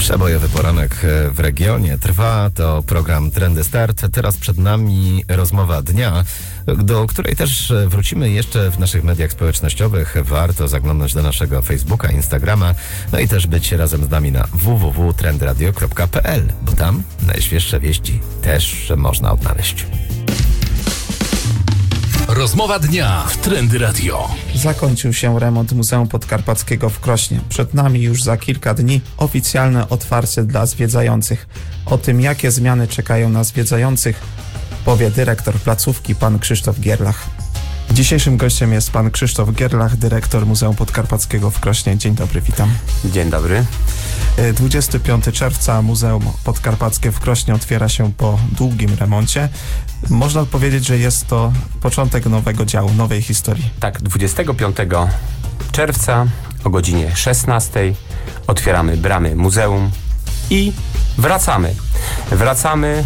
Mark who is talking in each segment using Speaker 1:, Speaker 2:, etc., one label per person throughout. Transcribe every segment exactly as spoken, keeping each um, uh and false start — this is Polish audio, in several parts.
Speaker 1: Przebojowy poranek w regionie trwa, to program Trendy Start. Teraz przed nami rozmowa dnia, do której też wrócimy jeszcze w naszych mediach społecznościowych. Warto zaglądać do naszego Facebooka, Instagrama, no i też być razem z nami na w w w kropka trendradio kropka p l, bo tam najświeższe wieści też można odnaleźć.
Speaker 2: Rozmowa dnia w Trendy Radio.
Speaker 3: Zakończył się remont Muzeum Podkarpackiego w Krośnie. Przed nami już za kilka dni oficjalne otwarcie dla zwiedzających. O tym, jakie zmiany czekają na zwiedzających, powie dyrektor placówki, pan Krzysztof Gierlach. Dzisiejszym gościem jest pan Krzysztof Gierlach, dyrektor Muzeum Podkarpackiego w Krośnie. Dzień dobry, witam.
Speaker 4: Dzień dobry.
Speaker 3: dwudziestego piątego czerwca Muzeum Podkarpackie w Krośnie otwiera się po długim remoncie. Można powiedzieć, że jest to początek nowego działu, nowej historii.
Speaker 4: Tak, dwudziestego piątego czerwca o godzinie szesnastej otwieramy bramy muzeum i wracamy. Wracamy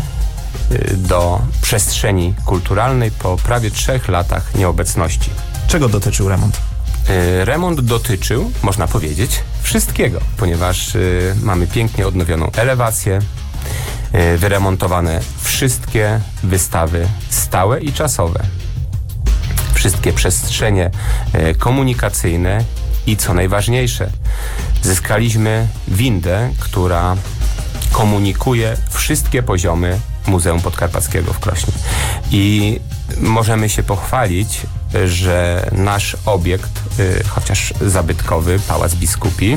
Speaker 4: do przestrzeni kulturalnej po prawie trzech latach nieobecności.
Speaker 3: Czego dotyczył remont?
Speaker 4: Remont dotyczył, można powiedzieć, wszystkiego, ponieważ y, mamy pięknie odnowioną elewację, y, wyremontowane wszystkie wystawy stałe i czasowe, wszystkie przestrzenie y, komunikacyjne i co najważniejsze, zyskaliśmy windę, która komunikuje wszystkie poziomy Muzeum Podkarpackiego w Krośnie. I możemy się pochwalić, że nasz obiekt, y, chociaż zabytkowy, Pałac Biskupi,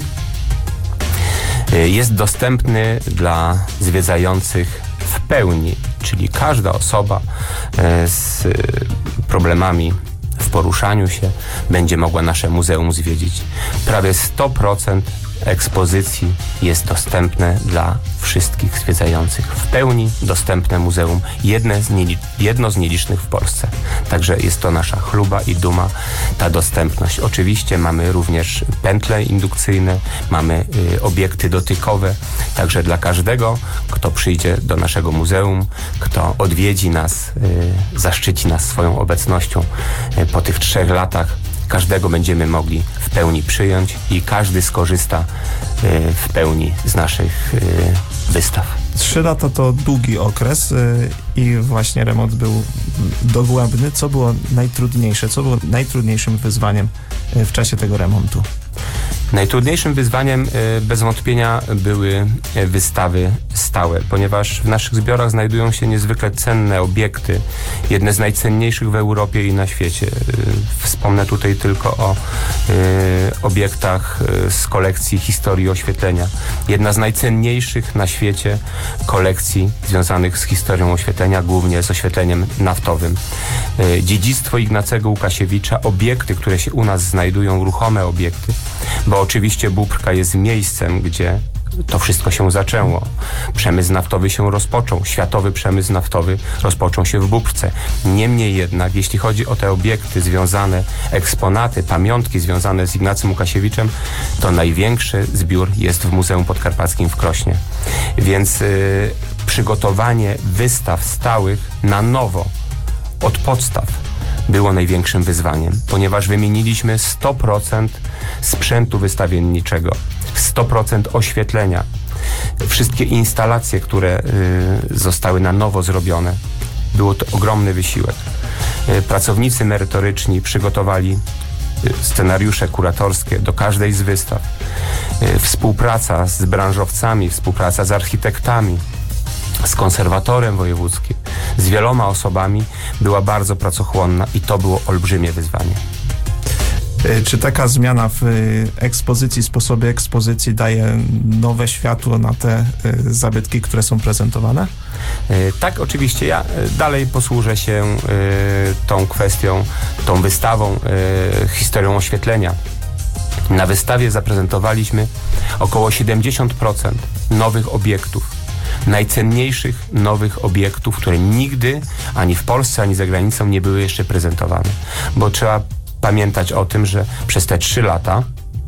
Speaker 4: y, jest dostępny dla zwiedzających w pełni, czyli każda osoba y, z y, problemami w poruszaniu się będzie mogła nasze muzeum zwiedzić. Prawie sto procent ekspozycji jest dostępne dla wszystkich zwiedzających. W pełni dostępne muzeum, jedne z nieli- jedno z nielicznych w Polsce. Także jest to nasza chluba i duma, ta dostępność. Oczywiście mamy również pętle indukcyjne, mamy y, obiekty dotykowe, także dla każdego, kto przyjdzie do naszego muzeum, kto odwiedzi nas, y, zaszczyci nas swoją obecnością y, po tych trzech latach, każdego będziemy mogli w pełni przyjąć i każdy skorzysta y, w pełni z naszych y, wystaw.
Speaker 3: Trzy lata to długi okres y, i właśnie remont był dogłębny. Co było najtrudniejsze? Co było najtrudniejszym wyzwaniem y, w czasie tego remontu?
Speaker 4: Najtrudniejszym wyzwaniem y, bez wątpienia były y, wystawy stałe, ponieważ w naszych zbiorach znajdują się niezwykle cenne obiekty, jedne z najcenniejszych w Europie i na świecie. Y, wspomnę tutaj tylko o y, obiektach y, z kolekcji historii oświetlenia. Jedna z najcenniejszych na świecie kolekcji związanych z historią oświetlenia, głównie z oświetleniem naftowym. Y, dziedzictwo Ignacego Łukasiewicza, obiekty, które się u nas znajdują, ruchome obiekty, bo oczywiście Bóbrka jest miejscem, gdzie to wszystko się zaczęło. Przemysł naftowy się rozpoczął. Światowy przemysł naftowy rozpoczął się w Bóbrce. Niemniej jednak, jeśli chodzi o te obiekty związane, eksponaty, pamiątki związane z Ignacym Łukasiewiczem, to największy zbiór jest w Muzeum Podkarpackim w Krośnie. Więc yy, przygotowanie wystaw stałych na nowo, od podstaw, było największym wyzwaniem, ponieważ wymieniliśmy sto procent sprzętu wystawienniczego, sto procent oświetlenia, wszystkie instalacje, które y, zostały na nowo zrobione. Było to ogromny wysiłek. Y, pracownicy merytoryczni przygotowali y, scenariusze kuratorskie do każdej z wystaw. Y, współpraca z branżowcami, współpraca z architektami, z konserwatorem wojewódzkim, z wieloma osobami była bardzo pracochłonna i to było olbrzymie wyzwanie.
Speaker 3: Czy taka zmiana w ekspozycji, sposobie ekspozycji daje nowe światło na te zabytki, które są prezentowane?
Speaker 4: Tak, oczywiście. Ja dalej posłużę się tą kwestią, tą wystawą, historią oświetlenia. Na wystawie zaprezentowaliśmy około siedemdziesiąt procent nowych obiektów, najcenniejszych nowych obiektów, które nigdy ani w Polsce, ani za granicą nie były jeszcze prezentowane. Bo trzeba pamiętać o tym, że przez te trzy lata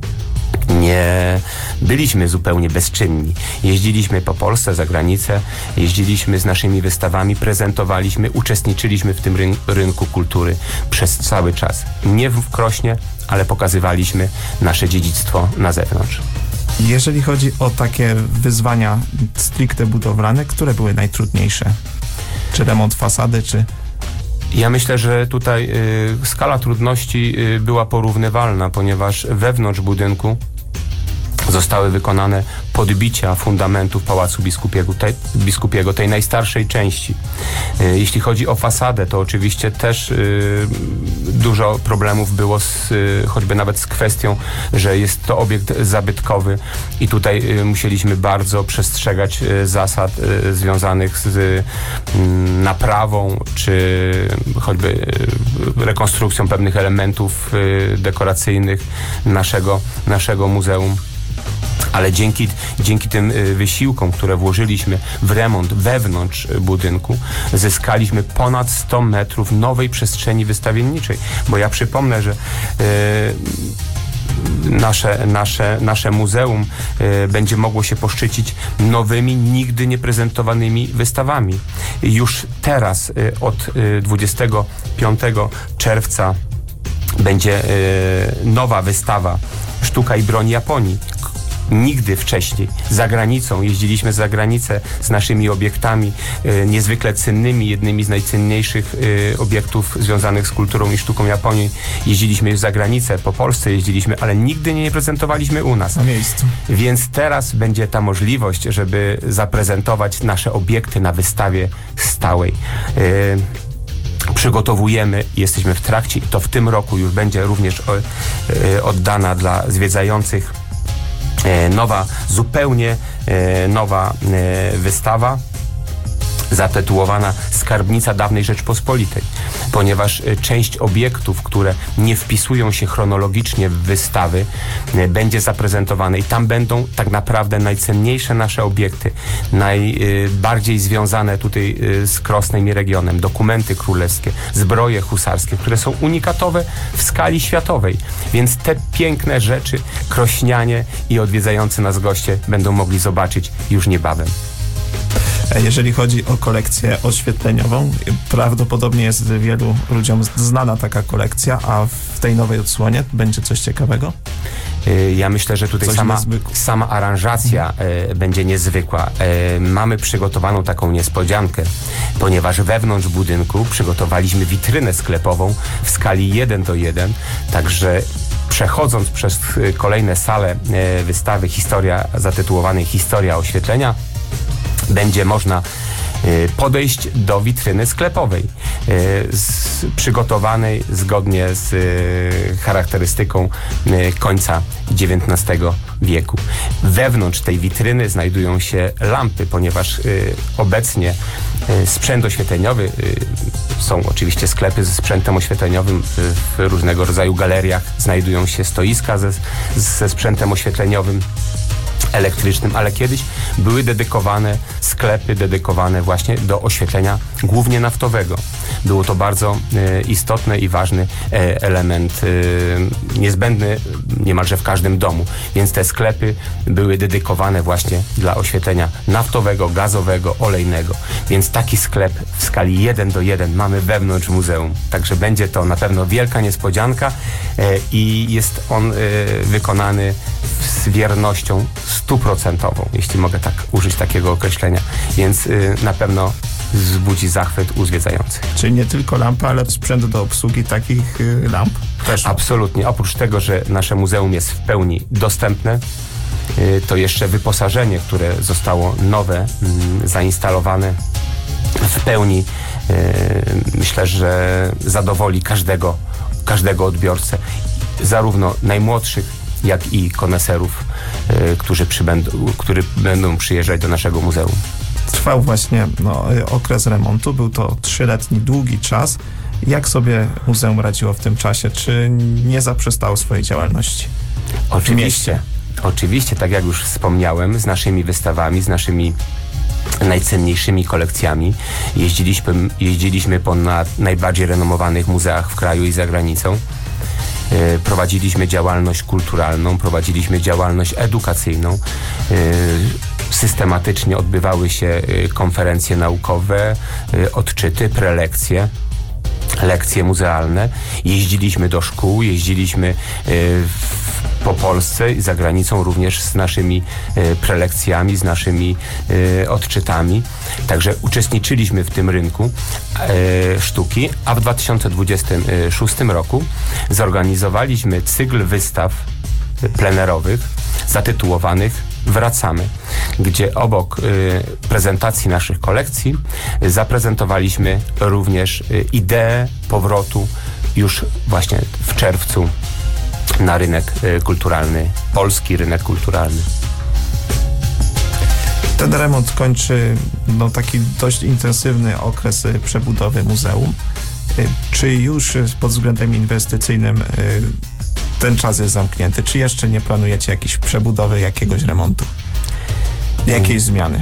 Speaker 4: nie byliśmy zupełnie bezczynni. Jeździliśmy po Polsce, za granicę, jeździliśmy z naszymi wystawami, prezentowaliśmy, uczestniczyliśmy w tym ryn- rynku kultury przez cały czas. Nie w Krośnie, ale pokazywaliśmy nasze dziedzictwo na zewnątrz.
Speaker 3: Jeżeli chodzi o takie wyzwania stricte budowlane, które były najtrudniejsze? Czy remont fasady, czy...
Speaker 4: Ja myślę, że tutaj y, skala trudności y, była porównywalna, ponieważ wewnątrz budynku zostały wykonane podbicia fundamentów Pałacu Biskupiego, tej, Biskupiego, tej najstarszej części. Y, jeśli chodzi o fasadę, to oczywiście też y, dużo problemów było z, y, choćby nawet z kwestią, że jest to obiekt zabytkowy i tutaj y, musieliśmy bardzo przestrzegać y, zasad y, związanych z y, naprawą, czy choćby y, rekonstrukcją pewnych elementów y, dekoracyjnych naszego, naszego muzeum. Ale dzięki, dzięki tym wysiłkom, które włożyliśmy w remont wewnątrz budynku, zyskaliśmy ponad sto metrów nowej przestrzeni wystawienniczej. Bo ja przypomnę, że yy, nasze, nasze, nasze muzeum yy, będzie mogło się poszczycić nowymi, nigdy nieprezentowanymi wystawami. Już teraz yy, od yy, dwudziestego piątego czerwca będzie yy, nowa wystawa Sztuka i broń Japonii. Nigdy wcześniej za granicą jeździliśmy za granicę z naszymi obiektami e, niezwykle cennymi, jednymi z najcenniejszych e, obiektów związanych z kulturą i sztuką Japonii. Jeździliśmy za granicę, po Polsce jeździliśmy, ale nigdy nie prezentowaliśmy u nas.
Speaker 3: Na miejscu.
Speaker 4: Więc teraz będzie ta możliwość, żeby zaprezentować nasze obiekty na wystawie stałej. E, Przygotowujemy, jesteśmy w trakcie i to w tym roku już będzie również o, e, oddana dla zwiedzających nowa, zupełnie nowa wystawa zatytułowana Skarbnica dawnej Rzeczpospolitej, ponieważ część obiektów, które nie wpisują się chronologicznie w wystawy, będzie zaprezentowane i tam będą tak naprawdę najcenniejsze nasze obiekty, najbardziej związane tutaj z Krosnem i regionem, dokumenty królewskie, zbroje husarskie, które są unikatowe w skali światowej, więc te piękne rzeczy krośnianie i odwiedzający nas goście będą mogli zobaczyć już niebawem.
Speaker 3: Jeżeli chodzi o kolekcję oświetleniową, prawdopodobnie jest wielu ludziom znana taka kolekcja, a w tej nowej odsłonie będzie coś ciekawego?
Speaker 4: Ja myślę, że tutaj sama, sama aranżacja e, będzie niezwykła. E, mamy przygotowaną taką niespodziankę, ponieważ wewnątrz budynku przygotowaliśmy witrynę sklepową w skali jeden do jeden, także przechodząc przez kolejne sale e, wystawy historia zatytułowanej Historia oświetlenia, będzie można y, podejść do witryny sklepowej, y, z, przygotowanej zgodnie z y, charakterystyką y, końca dziewiętnastego wieku. Wewnątrz tej witryny znajdują się lampy, ponieważ y, obecnie y, sprzęt oświetleniowy, y, są oczywiście sklepy ze sprzętem oświetleniowym, y, w różnego rodzaju galeriach znajdują się stoiska ze, ze sprzętem oświetleniowym elektrycznym, ale kiedyś były dedykowane sklepy dedykowane właśnie do oświetlenia głównie naftowego. Było to bardzo e, istotny i ważny e, element, e, niezbędny niemalże w każdym domu, więc te sklepy były dedykowane właśnie dla oświetlenia naftowego, gazowego, olejnego, więc taki sklep w skali jeden do jeden mamy wewnątrz muzeum, także będzie to na pewno wielka niespodzianka e, i jest on e, wykonany z wiernością stuprocentową, jeśli mogę tak użyć takiego określenia, więc y, na pewno wzbudzi zachwyt u zwiedzających.
Speaker 3: Czyli nie tylko lampy, ale sprzęt do obsługi takich y, lamp też?
Speaker 4: Absolutnie. Oprócz tego, że nasze muzeum jest w pełni dostępne, y, to jeszcze wyposażenie, które zostało nowe, y, zainstalowane w pełni, y, myślę, że zadowoli każdego, każdego odbiorcę, zarówno najmłodszych, jak i koneserów, y, którzy, przybędą, którzy będą przyjeżdżać do naszego muzeum.
Speaker 3: Trwał właśnie no, okres remontu, był to trzyletni, długi czas. Jak sobie muzeum radziło w tym czasie? Czy nie zaprzestało swojej działalności?
Speaker 4: Oczywiście, oczywiście, tak jak już wspomniałem, z naszymi wystawami, z naszymi najcenniejszymi kolekcjami. Jeździliśmy, jeździliśmy po na najbardziej renomowanych muzeach w kraju i za granicą. Prowadziliśmy działalność kulturalną, prowadziliśmy działalność edukacyjną. Systematycznie odbywały się konferencje naukowe, odczyty, prelekcje, lekcje muzealne. Jeździliśmy do szkół, jeździliśmy w po Polsce i za granicą, również z naszymi e, prelekcjami, z naszymi e, odczytami. Także uczestniczyliśmy w tym rynku e, sztuki, a w dwa tysiące dwudziestym szóstym roku zorganizowaliśmy cykl wystaw plenerowych zatytułowanych Wracamy, gdzie obok y, prezentacji naszych kolekcji y, zaprezentowaliśmy również y, ideę powrotu już właśnie w czerwcu na rynek y, kulturalny, polski rynek kulturalny.
Speaker 3: Ten remont kończy no, taki dość intensywny okres y, przebudowy muzeum. Y, czy już y, pod względem inwestycyjnym y, ten czas jest zamknięty? Czy jeszcze nie planujecie jakiejś przebudowy, jakiegoś remontu? Jakiejś zmiany?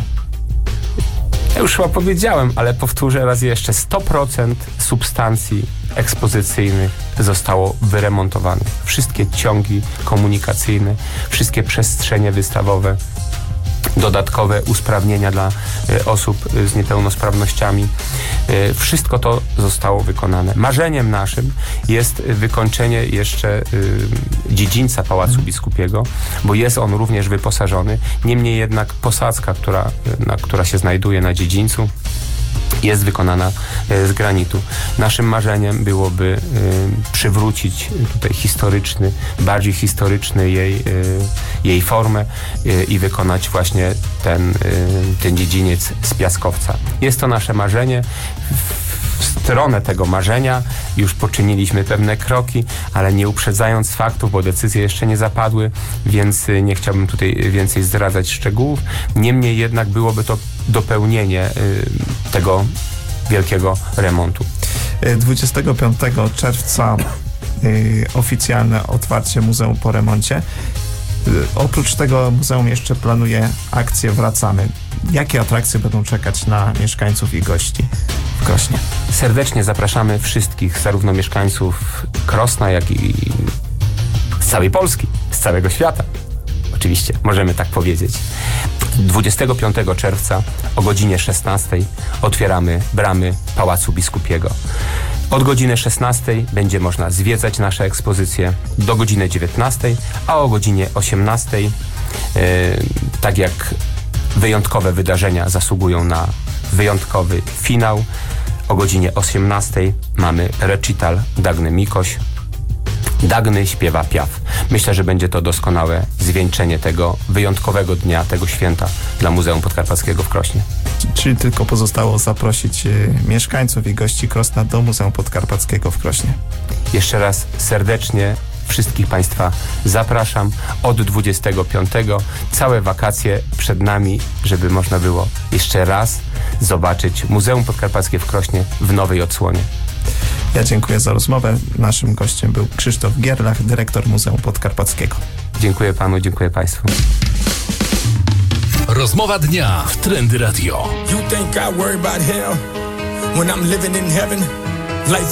Speaker 4: Ja już chyba powiedziałem, ale powtórzę raz jeszcze. sto procent substancji ekspozycyjnych zostało wyremontowanych. Wszystkie ciągi komunikacyjne, wszystkie przestrzenie wystawowe, dodatkowe usprawnienia dla y, osób y, z niepełnosprawnościami. Y, wszystko to zostało wykonane. Marzeniem naszym jest wykończenie jeszcze y, dziedzińca Pałacu Biskupiego, bo jest on również wyposażony. Niemniej jednak posadzka, która, na, która się znajduje na dziedzińcu, jest wykonana e, z granitu. Naszym marzeniem byłoby e, przywrócić tutaj historyczny, bardziej historyczny jej, e, jej formę e, i wykonać właśnie ten, e, ten dziedziniec z piaskowca. Jest to nasze marzenie. W stronę tego marzenia już poczyniliśmy pewne kroki, ale nie uprzedzając faktów, bo decyzje jeszcze nie zapadły, więc nie chciałbym tutaj więcej zdradzać szczegółów. Niemniej jednak byłoby to dopełnienie y, tego wielkiego remontu.
Speaker 3: dwudziestego piątego czerwca y, oficjalne otwarcie muzeum po remoncie. Y, oprócz tego muzeum jeszcze planuje akcję Wracamy. Jakie atrakcje będą czekać na mieszkańców i gości w Krośnie?
Speaker 4: Serdecznie zapraszamy wszystkich, zarówno mieszkańców Krosna, jak i z całej Polski, z całego świata. Oczywiście, możemy tak powiedzieć. dwudziestego piątego czerwca o godzinie szesnastej otwieramy bramy Pałacu Biskupiego. Od godziny szesnastej będzie można zwiedzać nasze ekspozycje do godziny dziewiętnastej, a o godzinie osiemnastej, yy, tak jak wyjątkowe wydarzenia zasługują na wyjątkowy finał, o godzinie osiemnastej mamy recital Dagny Mikoś. Dagny śpiewa Piaf. Myślę, że będzie to doskonałe zwieńczenie tego wyjątkowego dnia, tego święta dla Muzeum Podkarpackiego w Krośnie.
Speaker 3: Czyli tylko pozostało zaprosić y, mieszkańców i gości Krosna do Muzeum Podkarpackiego w Krośnie.
Speaker 4: Jeszcze raz serdecznie wszystkich Państwa zapraszam od dwudziestego piątego. Całe wakacje przed nami, żeby można było jeszcze raz zobaczyć Muzeum Podkarpackie w Krośnie w nowej odsłonie.
Speaker 3: Ja dziękuję za rozmowę. Naszym gościem był Krzysztof Gierlach, dyrektor Muzeum Podkarpackiego.
Speaker 4: Dziękuję Panu, dziękuję Państwu.
Speaker 2: Rozmowa dnia w Trendy Radio.
Speaker 5: You think I worry about hell when I'm living in heaven? Life